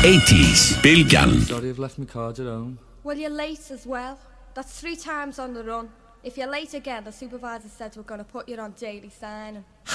80s Bylgjan. Sorry, I've left my card at home. Well, you're late as well. That's 3 times on the run. If you're late again, the supervisor said we're going to put you on daily signing.